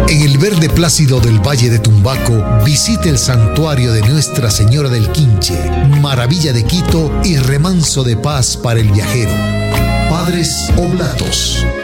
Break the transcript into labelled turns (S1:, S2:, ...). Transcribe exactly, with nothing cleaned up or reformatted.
S1: En el verde plácido del Valle de Tumbaco, visite el santuario de Nuestra Señora del Quinche, maravilla de Quito y remanso de paz para el viajero. Padres Oblatos.